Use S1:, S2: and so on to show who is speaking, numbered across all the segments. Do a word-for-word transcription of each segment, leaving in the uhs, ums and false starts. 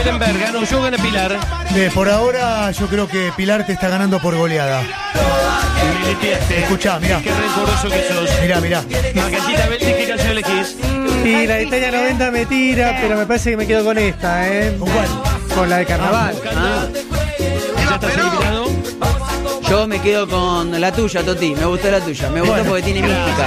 S1: Ganó yo, gana Pilar.
S2: Eh, por ahora yo creo que Pilar te está ganando por goleada.
S1: Me limpiaste.
S2: Escuchá, mirá.
S1: Qué rencoroso que sos.
S2: Mirá, mirá.
S1: Macallita Belti, ¿qué canción elegís?
S3: Y la de Italia noventa me tira, pero me parece que me quedo con esta, ¿eh?
S2: ¿Con cuál?
S3: Con la de Carnaval.
S1: Ah. ¿Ya estás eliminado?
S4: Yo me quedo con la tuya, Toti. Me gustó la tuya. Me gustó
S2: Bueno,
S4: porque tiene mística.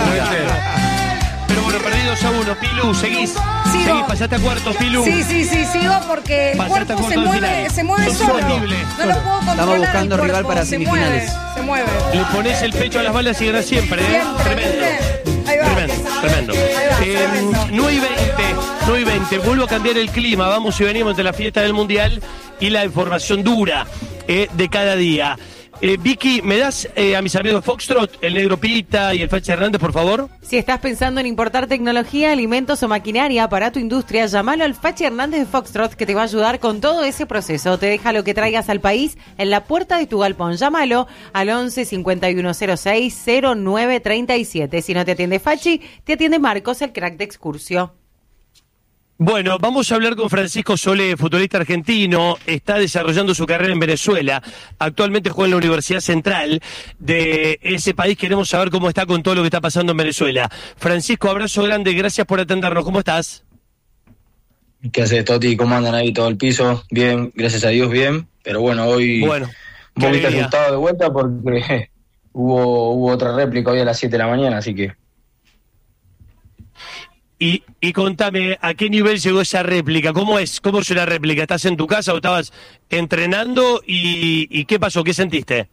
S1: Pero bueno, perdidos a uno. Pilu, seguís.
S5: Sigo.
S1: Seguís, pasaste a cuartos, Pilu.
S5: Sí, sí, sí, sigo porque el
S1: Pasaste a
S5: cuerpo se
S1: cuartos de
S5: mueve,
S1: final.
S5: se mueve
S1: Sos
S5: solo.
S1: horrible.
S5: No lo puedo controlar.
S4: Estamos buscando
S5: el
S4: rival
S5: cuerpo,
S4: para
S5: se
S4: semifinales.
S5: mueve, se mueve.
S1: Le pones el pecho a las balas y ganas siempre, ¿eh?
S5: Siempre,
S1: Tremendo.
S5: ¿viste? Ahí va.
S1: Tremendo, tremendo.
S5: Ahí va,
S1: Eh,
S5: tremendo.
S1: nueve y veinte, nueve y veinte. Vuelvo a cambiar el clima. Vamos y venimos de la fiesta del Mundial y la información dura eh, de cada día. Eh, Vicky, ¿me das eh, a mis amigos Foxtrot, el Negro Pita y el Facha Hernández, por favor?
S6: Si estás pensando en importar tecnología, alimentos o maquinaria para tu industria, llámalo al Facha Hernández de Foxtrot, que te va a ayudar con todo ese proceso. Te deja lo que traigas al país en la puerta de tu galpón. Llámalo al once cincuenta y uno cero seis cero nueve treinta y siete. Si no te atiende Fachi, te atiende Marcos, el crack de Excursio.
S1: Bueno, vamos a hablar con Francisco Solé, futbolista argentino, está desarrollando su carrera en Venezuela, actualmente juega en la Universidad Central de ese país, queremos saber cómo está con todo lo que está pasando en Venezuela. Francisco, abrazo grande, gracias por atendernos, ¿cómo estás?
S7: ¿Qué haces, Toti? ¿Cómo andan ahí todo el piso? Bien, gracias a Dios, bien, pero bueno, hoy
S1: Bueno,
S7: un poquito asustado de vuelta porque hubo, hubo otra réplica hoy a las siete de la mañana, así que...
S1: Y, y contame, ¿a qué nivel llegó esa réplica? ¿Cómo es? ¿Cómo es una réplica? ¿Estás en tu casa o estabas entrenando? ¿Y, y qué pasó? ¿Qué sentiste?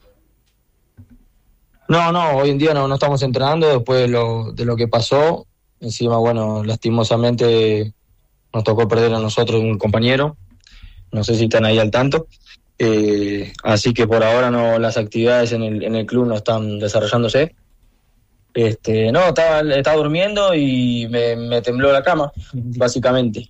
S7: No, no, hoy en día no, no estamos entrenando después de lo, de lo que pasó. Encima, bueno, lastimosamente nos tocó perder a nosotros un compañero. No sé si están ahí al tanto. Eh, así que por ahora no, las actividades en el, en el club no están desarrollándose. Este, no, estaba, estaba durmiendo y me, me tembló la cama, básicamente.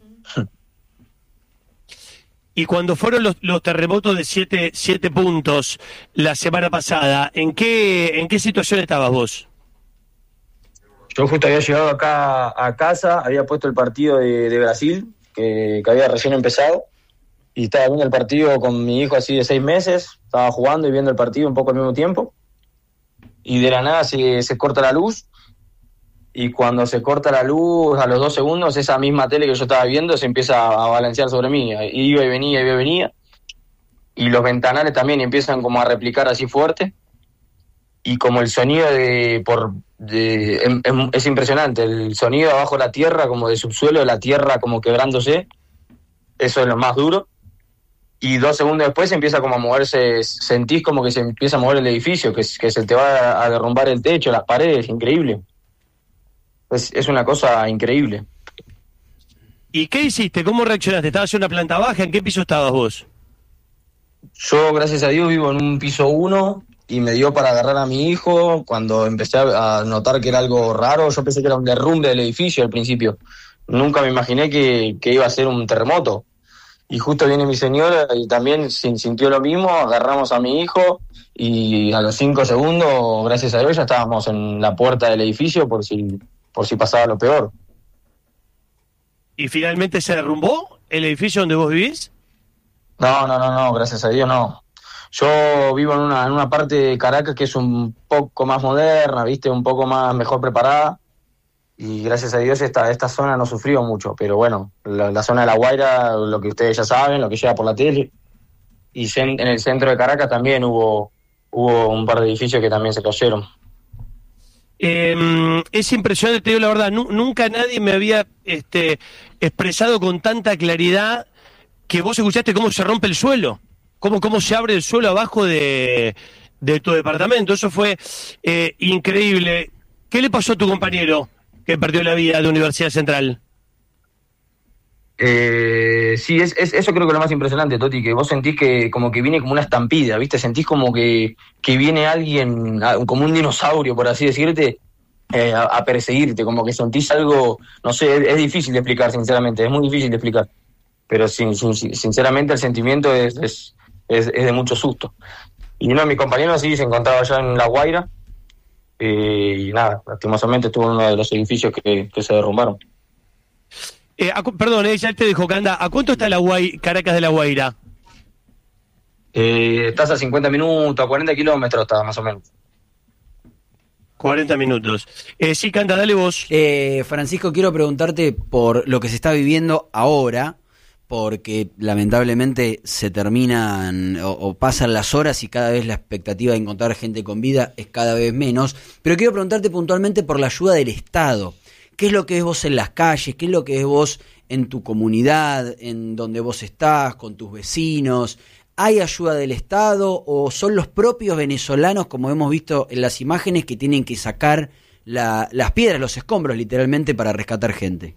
S1: Y cuando fueron los, los terremotos de siete, siete puntos la semana pasada, ¿en qué, en qué situación estabas vos?
S7: Yo justo había llegado acá a casa, había puesto el partido de, de Brasil, que, que había recién empezado, y estaba viendo el partido con mi hijo así de seis meses, estaba jugando y viendo el partido un poco al mismo tiempo. Y de la nada se, se corta la luz, y cuando se corta la luz, a los dos segundos, esa misma tele que yo estaba viendo se empieza a balancear sobre mí, iba y venía, iba y venía, y los ventanales también empiezan como a replicar así fuerte, y como el sonido de, por, de, es, es impresionante, el sonido abajo de la tierra, como de subsuelo, de la tierra como quebrándose, eso es lo más duro. Y dos segundos después empieza como a moverse, sentís como que se empieza a mover el edificio, que, que se te va a derrumbar el techo, las paredes, increíble. Es, es una cosa increíble.
S1: ¿Y qué hiciste? ¿Cómo reaccionaste? ¿Estabas en una planta baja? ¿En qué piso estabas vos?
S7: Yo, gracias a Dios, vivo en un piso uno y me dio para agarrar a mi hijo. Cuando empecé a notar que era algo raro, yo pensé que era un derrumbe del edificio al principio. Nunca me imaginé que, que iba a ser un terremoto. Y justo viene mi señora y también sintió lo mismo, agarramos a mi hijo y a los cinco segundos, gracias a Dios, ya estábamos en la puerta del edificio por si, por si pasaba lo peor.
S1: ¿Y finalmente se derrumbó el edificio donde vos vivís?
S7: No, no, no, no, gracias a Dios no. Yo vivo en una, en una parte de Caracas que es un poco más moderna, viste, un poco más mejor preparada. Y gracias a Dios esta, esta zona no sufrió mucho, pero bueno, la, la zona de La Guaira, lo que ustedes ya saben, lo que llega por la tele, y en, en el centro de Caracas también hubo, hubo un par de edificios que también se cayeron.
S1: Eh, es impresionante, te digo la verdad, nu- nunca nadie me había este, expresado con tanta claridad que vos escuchaste cómo se rompe el suelo, cómo, cómo se abre el suelo abajo de, de tu departamento, eso fue eh, increíble. ¿Qué le pasó a tu compañero que perdió la vida de Universidad Central?
S7: Eh, sí, es, es, eso creo que es lo más impresionante, Toti, que vos sentís que como que viene como una estampida, ¿viste? Sentís como que, que viene alguien, como un dinosaurio, por así decirte, eh, a, a perseguirte, como que sentís algo, no sé, es, es difícil de explicar, sinceramente, es muy difícil de explicar, pero sin, sin, sinceramente el sentimiento es, es, es, es de mucho susto. Y uno de mis compañeros sí se encontraba allá en La Guaira, Eh, y nada, lastimosamente estuvo en uno de los edificios que, que se derrumbaron.
S1: Eh, a cu- perdón, eh, ya te dijo Canda, ¿a cuánto está la Guay, Caracas de La Guaira?
S7: Eh, estás a cincuenta minutos, a cuarenta kilómetros, está más o menos.
S1: cuarenta minutos. Eh, sí, Canda, dale vos.
S4: Eh, Francisco, quiero preguntarte por lo que se está viviendo ahora, porque lamentablemente se terminan o, o pasan las horas y cada vez la expectativa de encontrar gente con vida es cada vez menos. Pero quiero preguntarte puntualmente por la ayuda del Estado. ¿Qué es lo que es vos en las calles? ¿Qué es lo que es vos en tu comunidad, en donde vos estás, con tus vecinos? ¿Hay ayuda del Estado o son los propios venezolanos, como hemos visto en las imágenes, que tienen que sacar la, las piedras, los escombros, literalmente, para rescatar gente?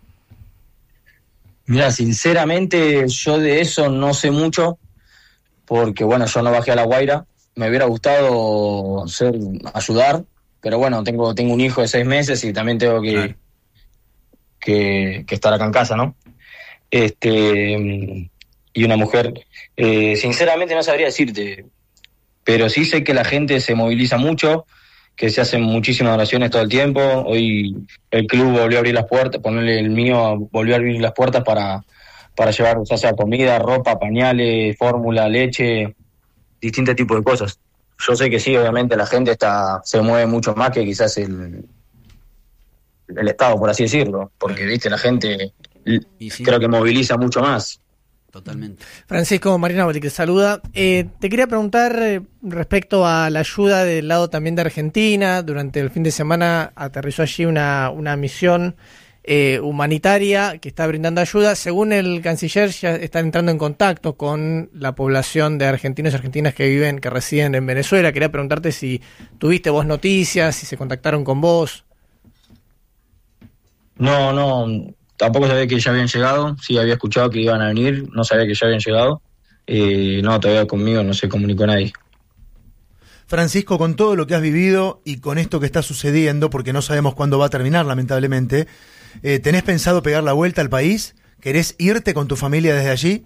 S7: Mira, sinceramente yo de eso no sé mucho, porque bueno, yo no bajé a La Guaira, me hubiera gustado ser, ayudar, pero bueno, tengo, tengo un hijo de seis meses y también tengo que,
S4: Claro.
S7: que, que estar acá en casa, ¿no? Este, y una mujer, eh, sinceramente no sabría decirte, pero sí sé que la gente se moviliza mucho, que se hacen muchísimas oraciones todo el tiempo. Hoy el club volvió a abrir las puertas, ponerle el mío, volvió a abrir las puertas para, para llevar, ya sea comida, ropa, pañales, fórmula, leche, distintos tipos de cosas. Yo sé que sí, obviamente la gente está se mueve mucho más que quizás el, el Estado, por así decirlo, porque viste la gente
S4: Y sí,
S7: creo que moviliza mucho más.
S4: totalmente.
S3: Francisco, Marina Boli, que saluda. Eh, te quería preguntar eh, respecto a la ayuda del lado también de Argentina. Durante el fin de semana aterrizó allí una, una misión eh, humanitaria que está brindando ayuda. Según el canciller, ya están entrando en contacto con la población de argentinos y argentinas que viven, que residen en Venezuela. Quería preguntarte si tuviste vos noticias, si se contactaron con vos.
S7: No, no, tampoco sabía que ya habían llegado, sí había escuchado que iban a venir, no sabía que ya habían llegado. Eh, no, todavía conmigo no se comunicó nadie.
S2: Francisco, con todo lo que has vivido y con esto que está sucediendo, porque no sabemos cuándo va a terminar, lamentablemente, eh, ¿tenés pensado pegar la vuelta al país? ¿Querés irte con tu familia desde allí?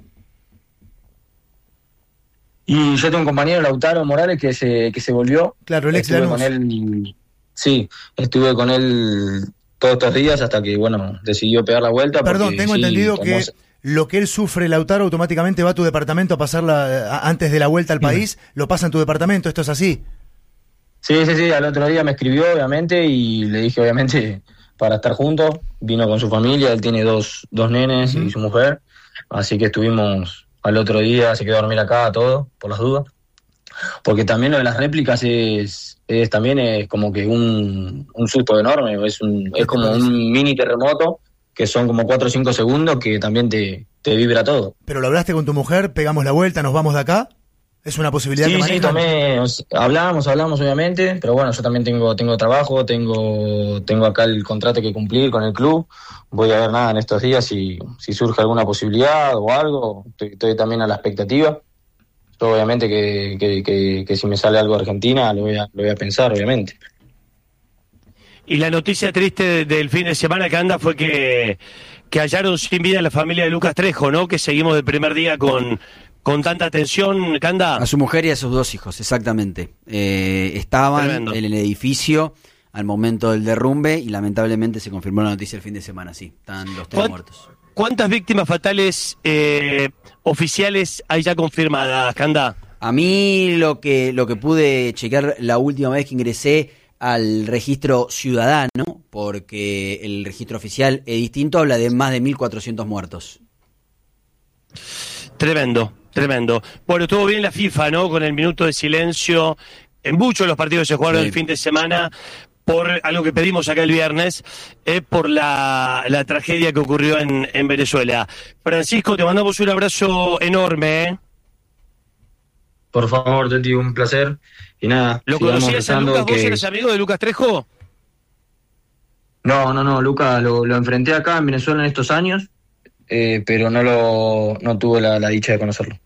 S7: Y yo tengo un compañero, Lautaro Morales, que se, que se volvió.
S2: Claro, el ex
S7: Estuve
S2: Lanús.
S7: con él, sí, estuve con él todos estos días hasta que, bueno, decidió pegar la vuelta.
S2: Perdón,
S7: porque,
S2: tengo
S7: sí,
S2: entendido
S7: tomó-
S2: que lo que él sufre, Lautaro, automáticamente va a tu departamento a pasarla a- antes de la vuelta al país, lo pasa en tu departamento, ¿esto es así?
S7: Sí, sí, sí, al otro día me escribió, obviamente, y le dije, obviamente, para estar juntos. Vino con su familia, él tiene dos, dos nenes
S2: Ujú.
S7: y su mujer, así que estuvimos al otro día, se quedó a dormir acá, todo, por las dudas. Porque también lo de las réplicas es, es también es como que un, un susto enorme, es, un, es como un mini terremoto, que son como cuatro o cinco segundos, que también te, te vibra todo.
S2: ¿Pero lo hablaste con tu mujer? ¿Pegamos la vuelta? ¿Nos vamos de acá? ¿Es una posibilidad que
S7: Sí, sí,
S2: manejan?
S7: tomé, o sea, hablamos, hablamos obviamente, pero bueno, yo también tengo tengo trabajo, tengo tengo acá el contrato que cumplir con el club, voy a ver nada en estos días si, si surge alguna posibilidad o algo, estoy, estoy también a la expectativa. Yo obviamente que, que, que, que si me sale algo de Argentina lo voy a, lo voy a pensar, obviamente.
S1: Y la noticia triste de- del fin de semana que anda fue que, que hallaron sin vida a la familia de Lucas Trejo, ¿no? Que seguimos del primer día con, con tanta atención, Canda.
S4: A su mujer y a sus dos hijos, exactamente. Eh, estaban
S1: Tremendo.
S4: en el edificio al momento del derrumbe y lamentablemente se confirmó la noticia el fin de semana, sí. Están los tres
S1: ¿Cuán-
S4: muertos.
S1: ¿Cuántas víctimas fatales eh, oficiales hay ya confirmadas, Canda?
S4: A mí lo que, lo que pude chequear la última vez que ingresé al registro ciudadano, porque el registro oficial es distinto, habla de más de mil cuatrocientos muertos.
S1: Tremendo, tremendo. Bueno, estuvo bien la FIFA, ¿no? Con el minuto de silencio en muchos de los partidos que se jugaron
S4: Sí.
S1: el fin de semana, por algo que pedimos acá el viernes, eh, por la, la tragedia que ocurrió en, en Venezuela. Francisco, te mandamos un abrazo enorme, ¿eh?
S7: Por favor, Teti, un placer. Y nada,
S1: ¿Lo
S7: sigamos
S1: conocías a
S7: rezando
S1: Lucas? ¿Vos
S7: que-
S1: eres amigo de Lucas Trejo?
S7: No, no, no, Luca lo, lo enfrenté acá en Venezuela en estos años, eh, pero no lo no tuve la, la dicha de conocerlo.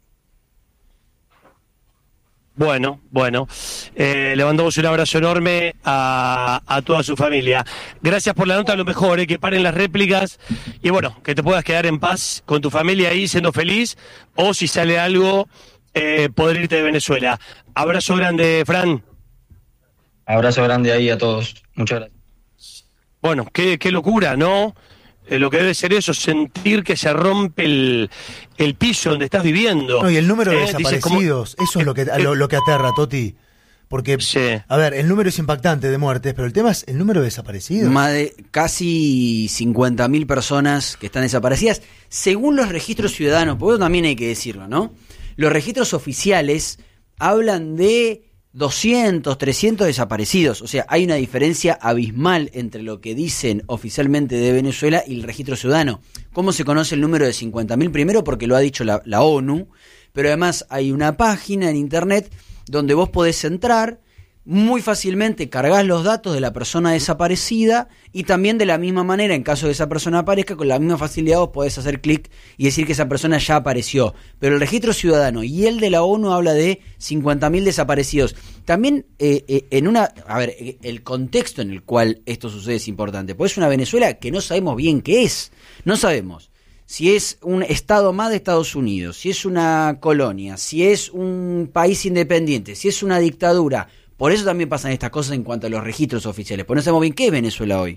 S1: Bueno, bueno, eh, le mandamos un abrazo enorme a, a toda su familia. Gracias por la nota, a lo mejor, eh, que paren las réplicas y bueno, que te puedas quedar en paz con tu familia ahí siendo feliz, o si sale algo, eh, poder irte de Venezuela. Abrazo grande, Fran.
S7: Abrazo grande ahí a todos. Muchas gracias.
S1: Bueno, qué, qué locura, ¿no? Eh, lo que debe ser eso, sentir que se rompe el, el piso donde estás viviendo.
S2: No, y el número de
S1: Eh, dices, como-
S2: desaparecidos, eso es lo que, lo, lo que aterra, Toti. Porque,
S1: Sí.
S2: a ver, el número es impactante de muertes, pero el tema es el número de desaparecidos.
S4: Más de casi cincuenta mil personas que están desaparecidas, según los registros ciudadanos, porque eso también hay que decirlo, ¿no? Los registros oficiales hablan de doscientos, trescientos desaparecidos, o sea, hay una diferencia abismal entre lo que dicen oficialmente de Venezuela y el registro ciudadano. ¿Cómo se conoce el número de cincuenta mil? Primero porque lo ha dicho la, la ONU, pero además hay una página en internet donde vos podés entrar muy fácilmente, cargas los datos de la persona desaparecida y también de la misma manera, en caso de que esa persona aparezca, con la misma facilidad vos podés hacer clic y decir que esa persona ya apareció. Pero el registro ciudadano y el de la ONU habla de cincuenta mil desaparecidos. También eh, eh, en una... A ver, eh, el contexto en el cual esto sucede es importante, porque es una Venezuela que no sabemos bien qué es. No sabemos si es un estado más de Estados Unidos, si es una colonia, si es un país independiente, si es una dictadura. Por eso también pasan estas cosas en cuanto a los registros oficiales. Porque no sabemos bien qué es Venezuela hoy.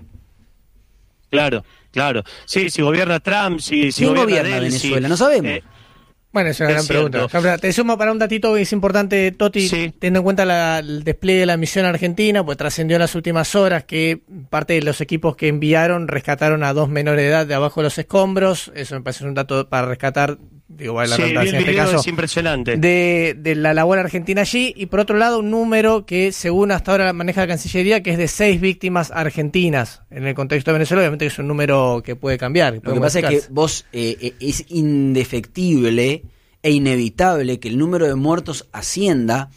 S1: Claro, claro. Sí, si gobierna Trump, si, si
S4: ¿Quién
S1: gobierna,
S4: gobierna
S1: él,
S4: Venezuela?
S1: si-
S4: No sabemos.
S1: eh,
S3: Bueno, es una
S1: Es
S3: gran
S1: cierto.
S3: pregunta. Ahora, te sumo para un datito que es importante, Toti,
S1: Sí.
S3: teniendo en cuenta la- el despliegue de la misión argentina, pues trascendió en las últimas horas que parte de los equipos que enviaron rescataron a dos menores de edad de abajo de los escombros. Eso me parece un dato para rescatar, digo, vale la
S1: sí, vi el
S3: redundancia en este
S1: video,
S3: caso,
S1: es impresionante.
S3: de, de la labor argentina allí. Y por otro lado, un número que según hasta ahora maneja la Cancillería, que es de seis víctimas argentinas en el contexto de Venezuela. Obviamente que es un número que puede cambiar.
S4: Lo
S3: puede
S4: que pasa es que
S3: modificarse.
S4: vos eh, eh, es indefectible e inevitable que el número de muertos ascienda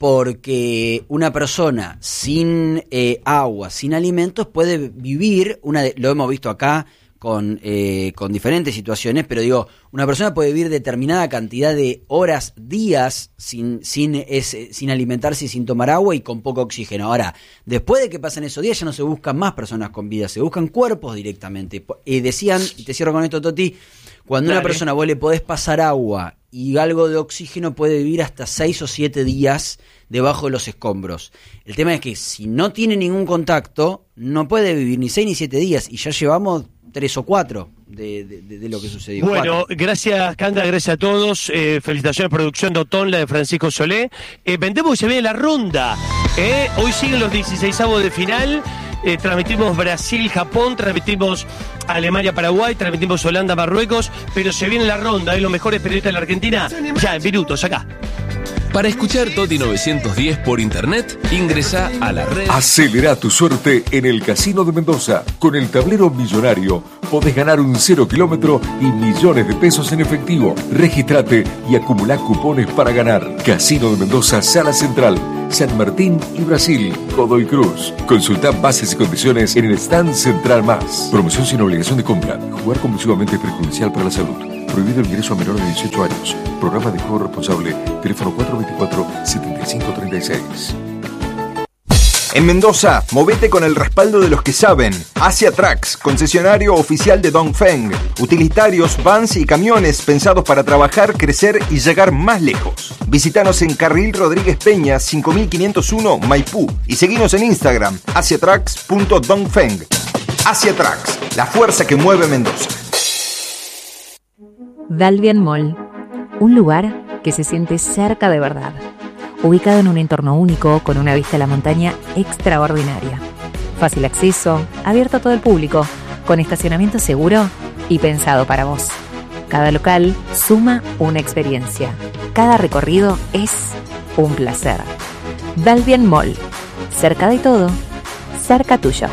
S4: porque una persona sin eh, agua, sin alimentos puede vivir, una de- lo hemos visto acá con, eh, con diferentes situaciones, pero digo, una persona puede vivir determinada cantidad de horas, días sin, sin, ese- sin alimentarse y sin tomar agua y con poco oxígeno. Ahora, después de que pasen esos días ya no se buscan más personas con vida, se buscan cuerpos directamente. Y decían, y te cierro con esto, Toti, cuando a una
S1: Dale.
S4: persona vos le podés pasar agua y algo de oxígeno, puede vivir hasta seis o siete días debajo de los escombros. El tema es que si no tiene ningún contacto, no puede vivir ni seis ni siete días, y ya llevamos tres o cuatro de, de, de- de lo que sucedió.
S1: Bueno,
S4: Cuatro.
S1: gracias, Canda, gracias a todos. Eh, felicitaciones, producción de Otón, la de Francisco Solé. Eh, vendemos que se viene la ronda. Eh, hoy siguen los dieciseisavos de final. Eh, transmitimos Brasil-Japón, transmitimos Alemania-Paraguay, transmitimos Holanda-Marruecos, pero se viene la ronda, ¿eh? Los mejores periodistas de la Argentina, ya en minutos, acá.
S8: Para escuchar Toti novecientos diez por internet, ingresa a la red.
S9: Acelera tu suerte en el Casino de Mendoza. Con el tablero millonario podés ganar un cero kilómetro y millones de pesos en efectivo. Regístrate y acumulá cupones para ganar. Casino de Mendoza, Sala Central, San Martín y Brasil, Godoy Cruz. Consulta bases y condiciones en el stand central más. Promoción sin obligación de compra. Jugar compulsivamente es perjudicial para la salud. Prohibido el ingreso a menores de dieciocho años. Programa de juego responsable. Teléfono cuatro veinticuatro, setenta y cinco treinta y seis.
S10: En Mendoza, movete con el respaldo de los que saben. Asia Trucks, concesionario oficial de Dongfeng. Utilitarios, vans y camiones pensados para trabajar, crecer y llegar más lejos. Visítanos en Carril Rodríguez Peña, cinco mil quinientos uno, Maipú. Y seguinos en Instagram, asiatrucks punto dongfeng. Asia Trucks, la fuerza que mueve Mendoza.
S11: Dalvian Mall, un lugar que se siente cerca de verdad, ubicado en un entorno único con una vista a la montaña extraordinaria. Fácil acceso, abierto a todo el público, con estacionamiento seguro y pensado para vos. Cada local suma una experiencia. Cada recorrido es un placer. Dalvian Mall, cerca de todo, cerca tuyo.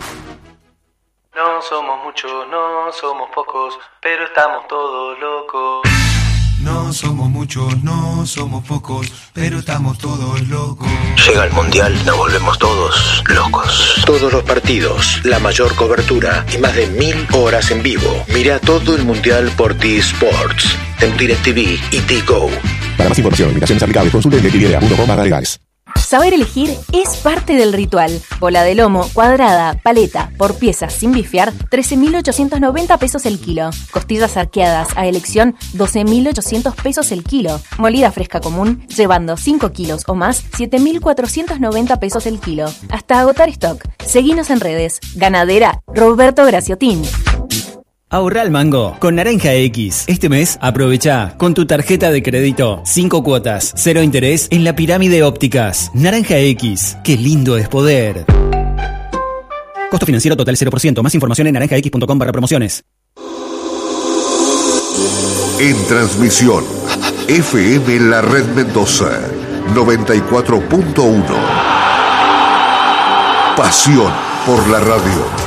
S12: No somos muchos, no somos pocos, pero estamos todos locos.
S13: No somos muchos, no somos pocos, pero estamos todos locos.
S14: Llega el Mundial, nos volvemos todos locos. Todos los partidos, la mayor cobertura y más de mil horas en vivo. Mira todo el Mundial por T-Sports, en DirecTV y T-Go.
S15: Para más información, limitaciones aplicables, consulte d t v punto com barra legales.
S11: Saber elegir es parte del ritual. Bola de lomo, cuadrada, paleta, por piezas sin bifear, trece mil ochocientos noventa pesos el kilo. Costillas arqueadas a elección, doce mil ochocientos pesos el kilo. Molida fresca común, llevando cinco kilos o más, siete mil cuatrocientos noventa pesos el kilo. Hasta agotar stock. Seguinos en redes. Ganadera Roberto Graciotín.
S16: Ahorra al mango con Naranja X. Este mes aprovecha con tu tarjeta de crédito cinco cuotas, cero interés en la Pirámide Ópticas. Naranja X, qué lindo es poder. Costo financiero total cero por ciento. Más información en naranja x punto com barra promociones.
S17: En transmisión, F M La Red Mendoza, noventa y cuatro punto uno. Pasión por la radio.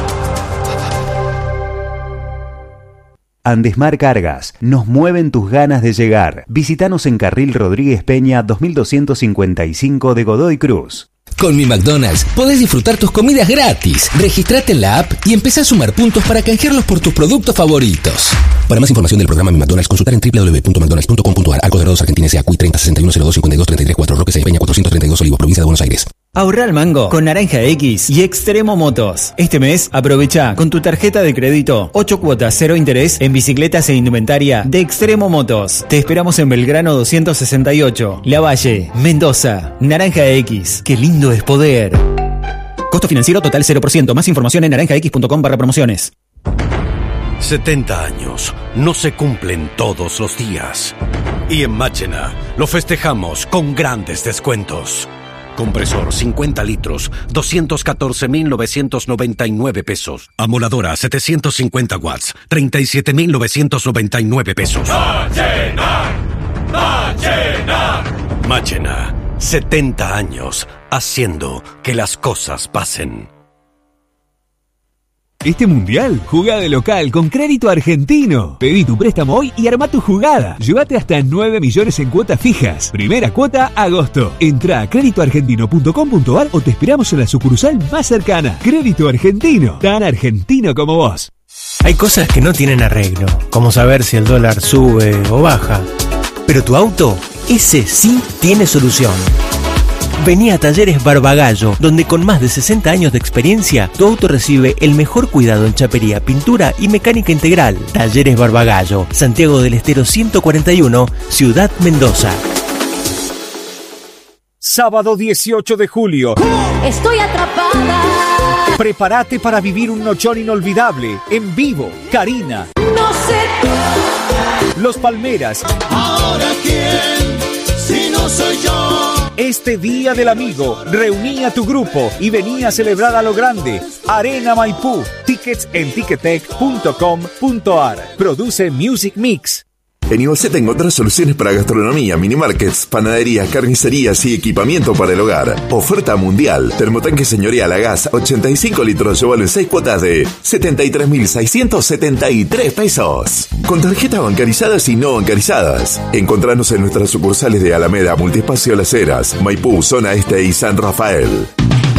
S18: Andesmar Cargas, nos mueven tus ganas de llegar. Visítanos en Carril Rodríguez Peña dos mil doscientos cincuenta y cinco de Godoy Cruz.
S19: Con Mi McDonald's podés disfrutar tus comidas gratis. Registrate en la app y empezá a sumar puntos para canjearlos por tus productos favoritos. Para más información del programa Mi McDonald's, consultar en doble u doble u doble u punto mcdonalds punto com punto a r. Arcos Dorados, Argentina, S A, C U I treinta sesenta y uno cero dos cincuenta y dos treinta y tres cuatro, Roque Sáenz Peña cuatrocientos treinta y dos Olivos, provincia de Buenos Aires.
S16: Ahorra al mango con Naranja X y Extremo Motos. Este mes aprovecha con tu tarjeta de crédito ocho cuotas, cero interés en bicicletas e indumentaria de Extremo Motos. Te esperamos en Belgrano doscientos sesenta y ocho, La Valle, Mendoza. Naranja X, qué lindo es poder. Costo financiero total cero por ciento. Más información en naranja x punto com barra promociones.
S20: setenta años no se cumplen todos los días. Y en Máchena lo festejamos con grandes descuentos. Compresor cincuenta litros, doscientos catorce mil novecientos noventa y nueve pesos. Amoladora setecientos cincuenta watts, treinta y siete mil novecientos noventa y nueve pesos. Máchena, Máchena. Máchena, setenta años haciendo que las cosas pasen.
S21: Este mundial, jugá de local con Crédito Argentino. Pedí tu préstamo hoy y armá tu jugada. Llévate hasta nueve millones en cuotas fijas. Primera cuota, agosto. Entrá a crédito argentino punto com punto a r o te esperamos en la sucursal más cercana. Crédito Argentino, tan argentino como vos.
S22: Hay cosas que no tienen arreglo, como saber si el dólar sube o baja. Pero tu auto, ese sí tiene solución. Vení a Talleres Barbagallo, donde con más de sesenta años de experiencia, tu auto recibe el mejor cuidado en chapería, pintura y mecánica integral. Talleres Barbagallo, Santiago del Estero ciento cuarenta y uno, Ciudad Mendoza.
S23: Sábado dieciocho de julio.
S24: Estoy atrapada.
S23: Prepárate para vivir un nochón inolvidable. En vivo, Karina.
S24: No sé.
S23: Los Palmeras.
S24: ¿Ahora quién? Si no soy yo.
S23: Este Día del Amigo, reuní a tu grupo y vení a celebrar a lo grande. Arena Maipú. Tickets en ticketek punto com punto a r. Produce Music Mix.
S25: En Ivoceta encontrás soluciones para gastronomía, minimarkets, panaderías, carnicerías y equipamiento para el hogar. Oferta mundial. Termotanque señorial a gas, ochenta y cinco litros, llévalo en seis cuotas de setenta y tres mil seiscientos setenta y tres pesos. Con tarjetas bancarizadas y no bancarizadas. Encontranos en nuestras sucursales de Alameda, Multiespacio Las Heras, Maipú, Zona Este y San Rafael.